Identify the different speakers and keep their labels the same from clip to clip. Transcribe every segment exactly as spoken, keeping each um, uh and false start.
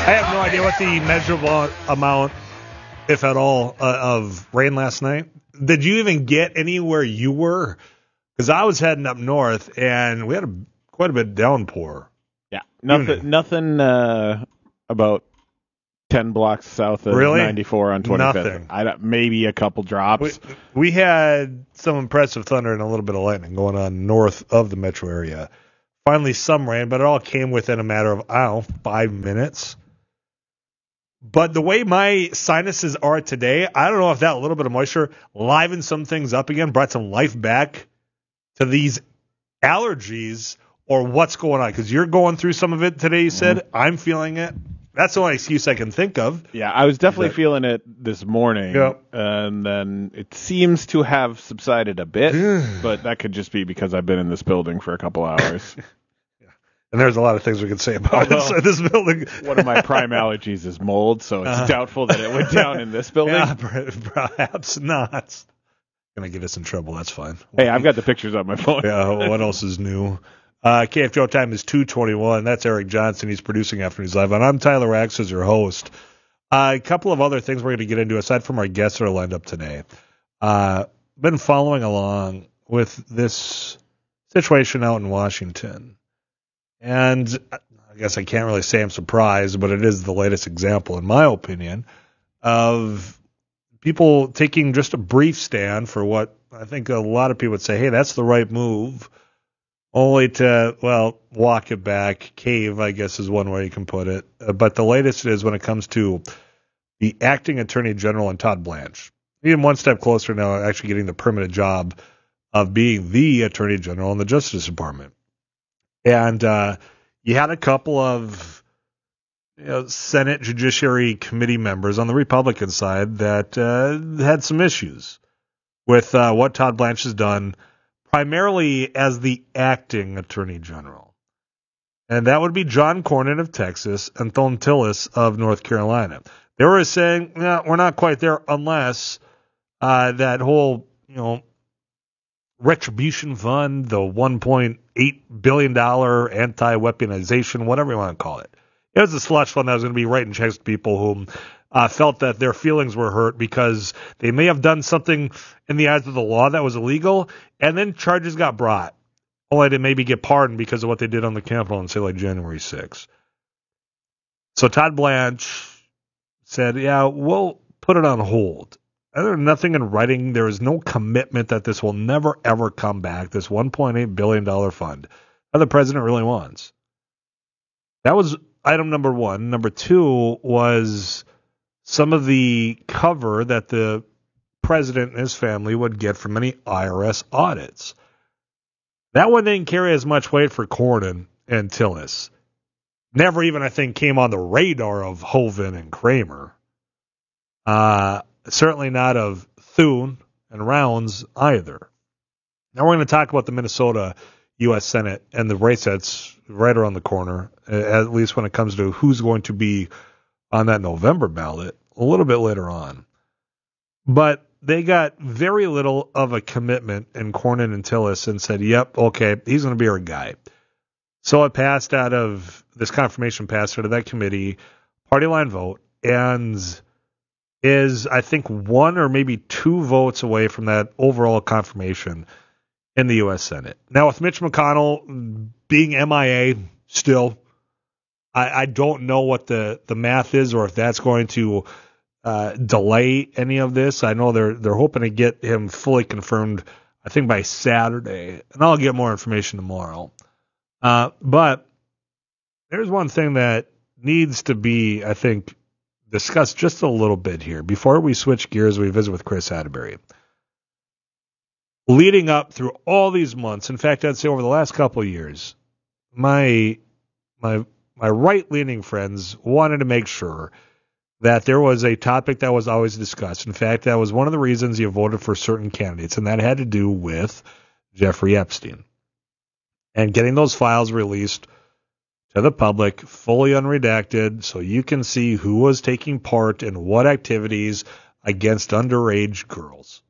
Speaker 1: I have no idea what the measurable amount, if at all, uh, of rain last night. Did you even get anywhere you were? Because I was heading up north, and we had a, quite a bit of downpour.
Speaker 2: Yeah, nothing.
Speaker 1: Evening.
Speaker 2: Nothing uh, about ten blocks south of
Speaker 1: Really?
Speaker 2: ninety-four on twenty-fifth.
Speaker 1: Nothing.
Speaker 2: I don't, maybe a couple drops.
Speaker 1: We, we had some impressive thunder and a little bit of lightning going on north of the metro area. Finally, some rain, but it all came within a matter of, I don't know, five minutes. But the way my sinuses are today, I don't know if that little bit of moisture livened some things up again, brought some life back to these allergies, or what's going on. Because you're going through some of it today, you said. Mm-hmm. I'm feeling it. That's the only excuse I can think of.
Speaker 2: Yeah, I was definitely that, feeling it this morning.
Speaker 1: Yep.
Speaker 2: And then it seems to have subsided a bit, but that could just be because I've been in this building for a couple hours.
Speaker 1: And there's a lot of things we could say about
Speaker 2: Although,
Speaker 1: inside this building.
Speaker 2: One of my prime allergies is mold, so it's uh, doubtful that it went down in this building.
Speaker 1: Yeah, perhaps not. Going to get us in trouble. That's fine.
Speaker 2: Hey, I've got the pictures on my phone.
Speaker 1: Yeah, what else is new? Uh, K F G O time is two twenty-one. That's Eric Johnson. He's producing Afternoons Live. And I'm Tyler Axe as your host. Uh, a couple of other things we're going to get into, aside from our guests that are lined up today. Uh, been following along with this situation out in Washington. And I guess I can't really say I'm surprised, but it is the latest example, in my opinion, of people taking just a brief stand for what I think a lot of people would say, hey, that's the right move, only to, well, walk it back, cave, I guess is one way you can put it. Uh, but the latest is when it comes to the acting attorney general and Todd Blanche. Even one step closer now, actually getting the permanent job of being the attorney general in the Justice Department. And uh, you had a couple of you know, Senate Judiciary Committee members on the Republican side that uh, had some issues with uh, what Todd Blanche has done, primarily as the acting Attorney General. And that would be John Cornyn of Texas and Thom Tillis of North Carolina. They were saying, no, we're not quite there unless uh, that whole, you know, retribution fund, the one point eight billion dollars anti-weaponization, whatever you want to call it. It was a slush fund that was going to be writing checks to people who uh, felt that their feelings were hurt because they may have done something in the eyes of the law that was illegal, and then charges got brought, only to maybe get pardoned because of what they did on the Capitol on, say, like January sixth. So Todd Blanche said, yeah, we'll put it on hold. There's nothing in writing. There is no commitment that this will never, ever come back, this one point eight billion dollars fund that the president really wants. That was item number one. Number two was some of the cover that the president and his family would get from any I R S audits. That one didn't carry as much weight for Cornyn and Tillis. Never even, I think, came on the radar of Hoeven and Kramer. Uh... Certainly not of Thune and Rounds either. Now we're going to talk about the Minnesota U S Senate and the race that's right around the corner, at least when it comes to who's going to be on that November ballot a little bit later on. But they got very little of a commitment in Cornyn and Tillis and said, yep, okay, he's going to be our guy. So it passed out of, this confirmation passed out of that committee, party line vote, and is, I think, one or maybe two votes away from that overall confirmation in the U S Senate. Now, with Mitch McConnell being M I A still, I, I don't know what the, the math is or if that's going to uh, delay any of this. I know they're they're hoping to get him fully confirmed, I think, by Saturday, and I'll get more information tomorrow. Uh, but there's one thing that needs to be, I think, discuss just a little bit here before we switch gears. We visit with Chris Atterbury. Leading up through all these months, in fact, I'd say over the last couple of years, my my my right-leaning friends wanted to make sure that there was a topic that was always discussed. In fact, that was one of the reasons you voted for certain candidates, and that had to do with Jeffrey Epstein and getting those files released to the public, fully unredacted, so you can see who was taking part in what activities against underage girls.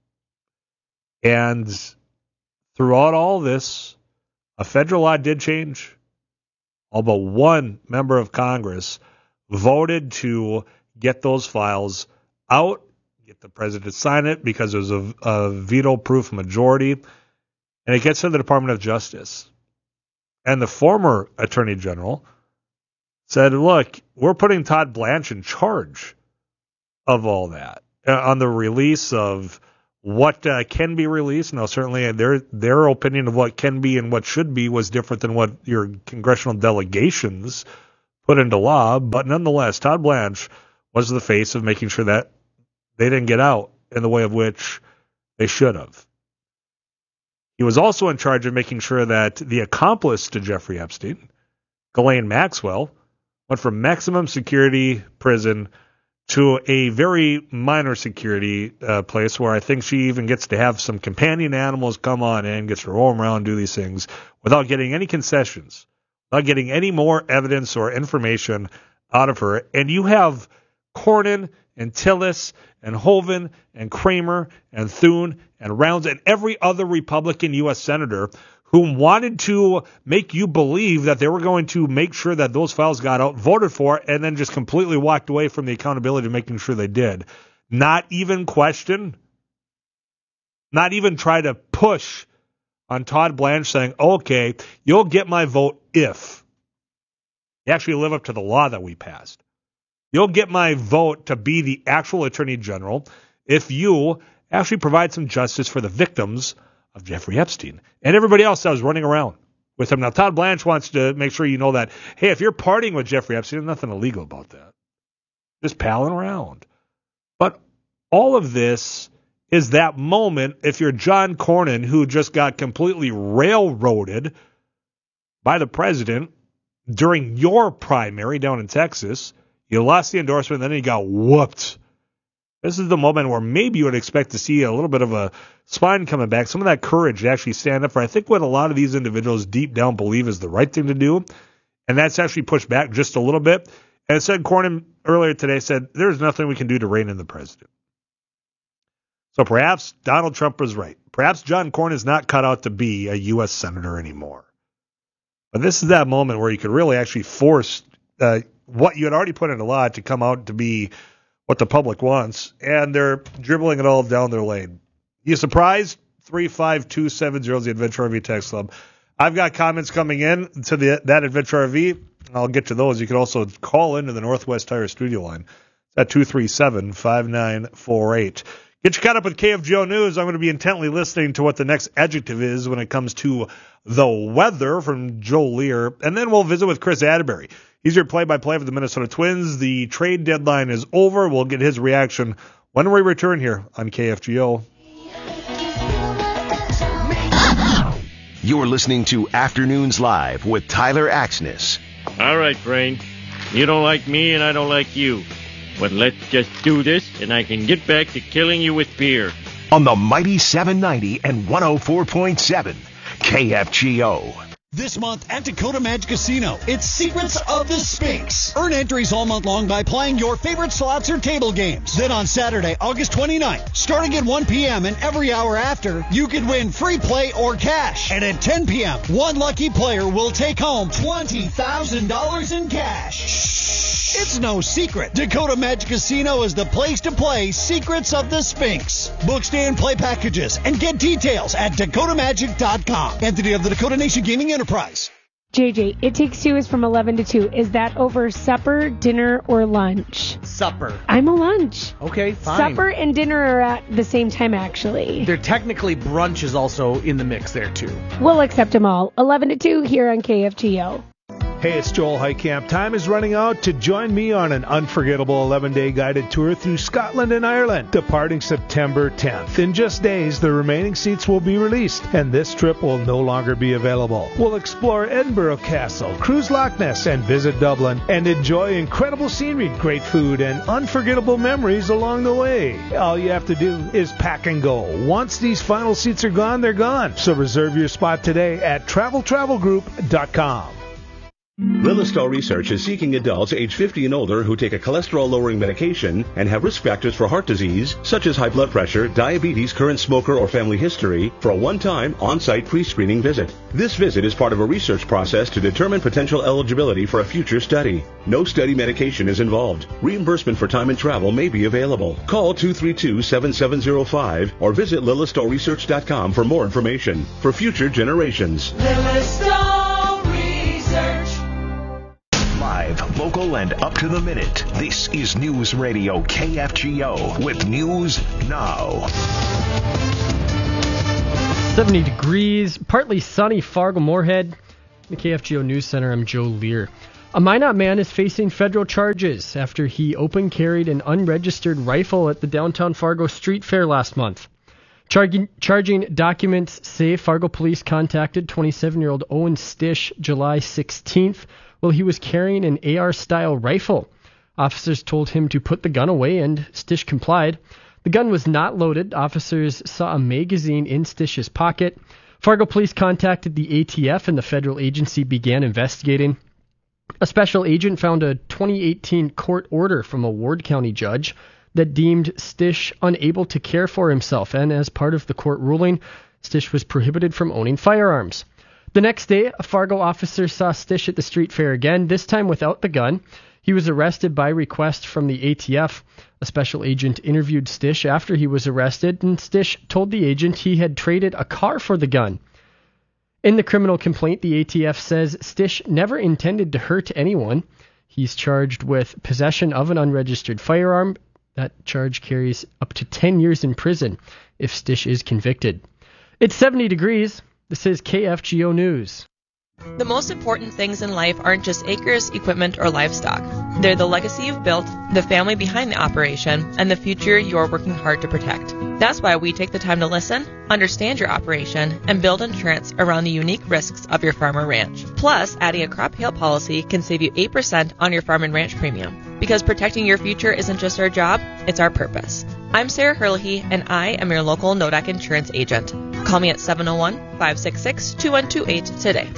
Speaker 1: And throughout all this, a federal law did change. All but one member of Congress voted to get those files out, get the president to sign it because it was a, a veto-proof majority, and it gets to the Department of Justice. And the former Attorney General said, look, we're putting Todd Blanche in charge of all that, uh, on the release of what uh, can be released. Now, certainly their their opinion of what can be and what should be was different than what your congressional delegations put into law. But nonetheless, Todd Blanche was the face of making sure that they didn't get out in the way of which they should have. He was also in charge of making sure that the accomplice to Jeffrey Epstein, Ghislaine Maxwell, went from maximum security prison to a very minor security uh, place where I think she even gets to have some companion animals come on in, gets to roam around, do these things without getting any concessions, without getting any more evidence or information out of her. And you have Cornyn and Tillis and Hoeven and Kramer and Thune and Rounds and every other Republican U S senator who wanted to make you believe that they were going to make sure that those files got out, voted for, and then just completely walked away from the accountability of making sure they did. Not even question, not even try to push on Todd Blanche saying, okay, you'll get my vote if you actually live up to the law that we passed. You'll get my vote to be the actual Attorney General if you actually provide some justice for the victims of Jeffrey Epstein and everybody else that was running around with him. Now, Todd Blanche wants to make sure you know that, hey, if you're partying with Jeffrey Epstein, there's nothing illegal about that. Just palling around. But all of this is that moment if you're John Cornyn, who just got completely railroaded by the president during your primary down in Texas. You lost the endorsement, and then you got whooped. This is the moment where maybe you would expect to see a little bit of a spine coming back, some of that courage to actually stand up for, I think, what a lot of these individuals deep down believe is the right thing to do, and that's actually pushed back just a little bit. And it said, Cornyn earlier today said, there's nothing we can do to rein in the president. So perhaps Donald Trump was right. Perhaps John Cornyn is not cut out to be a U S senator anymore. But this is that moment where you could really actually force uh, what you had already put into law to come out to be what the public wants, and they're dribbling it all down their lane. You surprised? three five two seven zero is the Adventure R V Text Club. I've got comments coming in to the that Adventure R V. I'll get to those. You can also call into the Northwest Tire studio line. It's at two three seven, five nine four eight. Get you caught up with K F G O News. I'm going to be intently listening to what the next adjective is when it comes to the weather from Joe Lear. And then we'll visit with Chris Atterbury. He's your play-by-play for the Minnesota Twins. The trade deadline is over. We'll get his reaction when we return here on K F G O.
Speaker 3: You're listening to Afternoons Live with Tyler Axness.
Speaker 4: All right, Brain. You don't like me and I don't like you. But let's just do this and I can get back to killing you with beer.
Speaker 3: On the mighty seven ninety and one oh four point seven K F G O.
Speaker 5: This month at Dakota Magic Casino, it's Secrets of the Sphinx. Earn entries all month long by playing your favorite slots or table games. Then on Saturday, August twenty-ninth, starting at one p.m. and every hour after, you can win free play or cash. And at ten p.m., one lucky player will take home twenty thousand dollars in cash. Shh. It's no secret. Dakota Magic Casino is the place to play Secrets of the Sphinx. Book stay and play packages and get details at dakota magic dot com. Entity of the Dakota Nation Gaming Enterprise.
Speaker 6: J J, It Takes Two is from eleven to two. Is that over supper, dinner, or lunch?
Speaker 7: Supper.
Speaker 6: I'm a lunch.
Speaker 7: Okay, fine.
Speaker 6: Supper and dinner are at the same time, actually.
Speaker 7: They're technically brunch is also in the mix there, too.
Speaker 6: We'll accept them all. eleven to two here on K F G O.
Speaker 8: Hey, it's Joel Heitkamp. Time is running out to join me on an unforgettable eleven-day guided tour through Scotland and Ireland, departing September tenth. In just days, the remaining seats will be released, and this trip will no longer be available. We'll explore Edinburgh Castle, cruise Loch Ness, and visit Dublin, and enjoy incredible scenery, great food, and unforgettable memories along the way. All you have to do is pack and go. Once these final seats are gone, they're gone. So reserve your spot today at travel travel group dot com.
Speaker 9: Lillistal Research is seeking adults age fifty and older who take a cholesterol-lowering medication and have risk factors for heart disease, such as high blood pressure, diabetes, current smoker, or family history, for a one-time on-site pre-screening visit. This visit is part of a research process to determine potential eligibility for a future study. No study medication is involved. Reimbursement for time and travel may be available. Call two three two, seven seven zero five or visit lillistal research dot com for more information. For future generations.
Speaker 10: Lillistal Research.
Speaker 3: Live, local, and up to the minute. This is News Radio K F G O with News Now.
Speaker 11: seventy degrees, partly sunny Fargo-Moorhead. The K F G O News Center, I'm Joe Lear. A Minot man is facing federal charges after he open carried an unregistered rifle at the downtown Fargo Street Fair last month. Charging, charging documents say Fargo police contacted twenty-seven-year-old Owen Stish July sixteenth while he was carrying an A R-style rifle. Officers told him to put the gun away, and Stish complied. The gun was not loaded. Officers saw a magazine in Stish's pocket. Fargo police contacted the A T F, and the federal agency began investigating. A special agent found a twenty eighteen court order from a Ward County judge that deemed Stish unable to care for himself, and as part of the court ruling, Stish was prohibited from owning firearms. The next day, a Fargo officer saw Stish at the street fair again, this time without the gun. He was arrested by request from the A T F. A special agent interviewed Stish after he was arrested, and Stish told the agent he had traded a car for the gun. In the criminal complaint, the A T F says Stish never intended to hurt anyone. He's charged with possession of an unregistered firearm. That charge carries up to ten years in prison if Stish is convicted. It's seventy degrees. This is K F G O News.
Speaker 12: The most important things in life aren't just acres, equipment, or livestock. They're the legacy you've built, the family behind the operation, and the future you're working hard to protect. That's why we take the time to listen, understand your operation, and build insurance around the unique risks of your farm or ranch. Plus, adding a crop hail policy can save you eight percent on your farm and ranch premium. Because protecting your future isn't just our job, it's our purpose. I'm Sarah Herlihy, and I am your local N O D A C insurance agent. Call me at seven oh one, five six six, two one two eight today.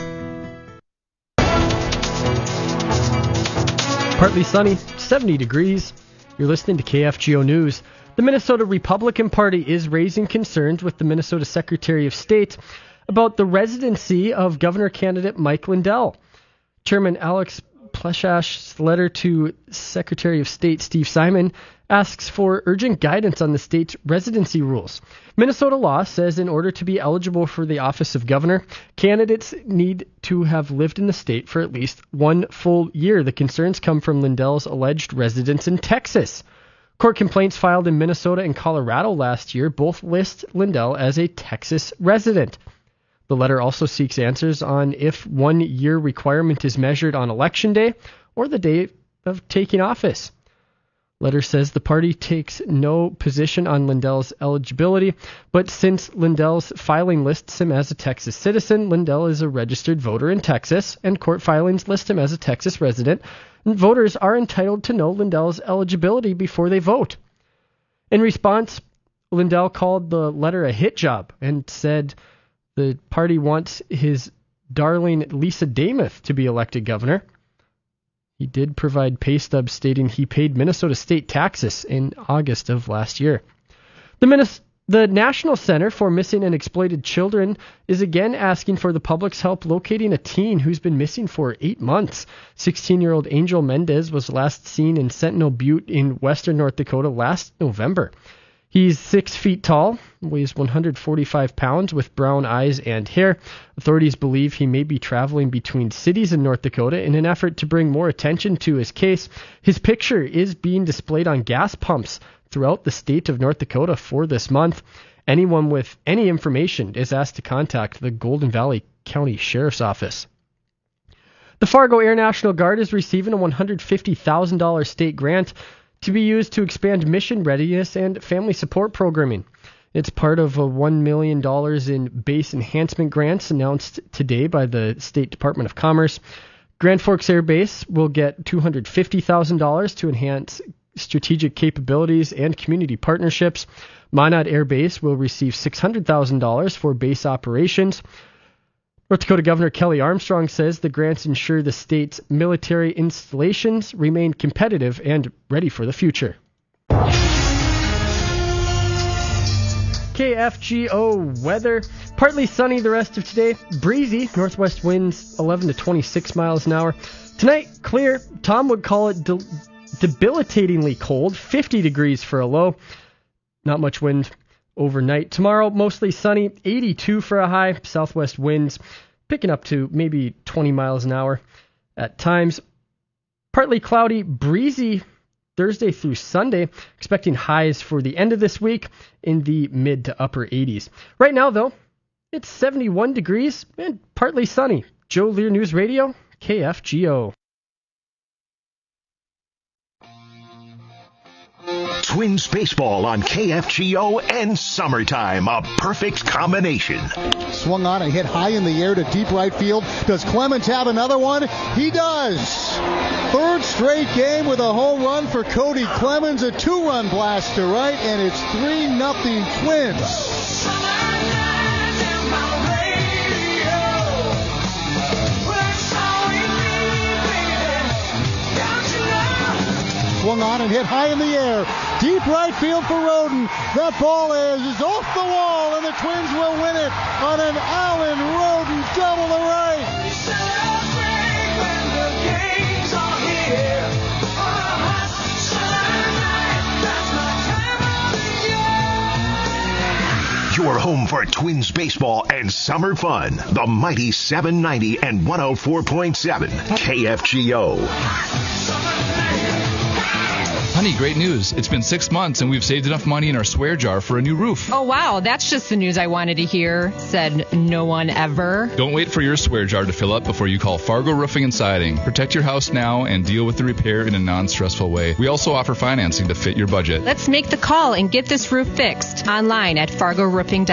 Speaker 11: Partly sunny, seventy degrees. You're listening to K F G O News. The Minnesota Republican Party is raising concerns with the Minnesota Secretary of State about the residency of Governor candidate Mike Lindell. Chairman Alex Pleshash's letter to Secretary of State Steve Simon asks for urgent guidance on the state's residency rules. Minnesota law says in order to be eligible for the office of governor, candidates need to have lived in the state for at least one full year. The concerns come from Lindell's alleged residence in Texas. Court complaints filed in Minnesota and Colorado last year both list Lindell as a Texas resident. The letter also seeks answers on if one-year requirement is measured on Election Day or the day of taking office. Letter says the party takes no position on Lindell's eligibility, but since Lindell's filing lists him as a Texas citizen, Lindell is a registered voter in Texas, and court filings list him as a Texas resident, and voters are entitled to know Lindell's eligibility before they vote. In response, Lindell called the letter a hit job and said the party wants his darling Lisa Demuth to be elected governor. He did provide pay stubs stating he paid Minnesota state taxes in August of last year. The, Minnes- the National Center for Missing and Exploited Children is again asking for the public's help locating a teen who's been missing for eight months. sixteen-year-old Angel Mendez was last seen in Sentinel Butte in western North Dakota last November. He's six feet tall, weighs one hundred forty-five pounds, with brown eyes and hair. Authorities believe he may be traveling between cities in North Dakota in an effort to bring more attention to his case. His picture is being displayed on gas pumps throughout the state of North Dakota for this month. Anyone with any information is asked to contact the Golden Valley County Sheriff's Office. The Fargo Air National Guard is receiving a one hundred fifty thousand dollars state grant to be used to expand mission readiness and family support programming. It's part of a one million dollars in base enhancement grants announced today by the State Department of Commerce. Grand Forks Air Base will get two hundred fifty thousand dollars to enhance strategic capabilities and community partnerships. Minot Air Base will receive six hundred thousand dollars for base operations. North Dakota Governor Kelly Armstrong says the grants ensure the state's military installations remain competitive and ready for the future. K F G O weather. Partly sunny the rest of today. Breezy. Northwest winds eleven to twenty-six miles an hour. Tonight, clear. Tom would call it de- debilitatingly cold. fifty degrees for a low. Not much wind overnight. Tomorrow, mostly sunny. eighty-two for a high. Southwest winds picking up to maybe twenty miles an hour at times. Partly cloudy. Breezy Thursday through Sunday, expecting highs for the end of this week in the mid to upper eighties. Right now, though, it's seventy-one degrees and partly sunny. Joe Lear News Radio, K F G O.
Speaker 3: Twins baseball on K F G O and summertime, a perfect combination.
Speaker 13: Swung on and hit high in the air to deep right field. Does Clemens have another one? He does. Third straight game with a home run for Cody Clemens, a two-run blast to right, and it's three nothing Twins. Swung on and hit high in the air. Deep right field for Roden. That ball is, is off the wall, and the Twins will win it on an Allen Roden double to right.
Speaker 3: Your home for Twins baseball and summer fun. The mighty seven ninety and one oh four point seven K F G O.
Speaker 14: Honey, great news. It's been six months and we've saved enough money in our swear jar for a new roof.
Speaker 15: Oh, wow. That's just the news I wanted to hear, said no one ever.
Speaker 14: Don't wait for your swear jar to fill up before you call Fargo Roofing and Siding. Protect your house now and deal with the repair in a non-stressful way. We also offer financing to fit your budget.
Speaker 15: Let's make the call and get this roof fixed online at fargo roofing dot com.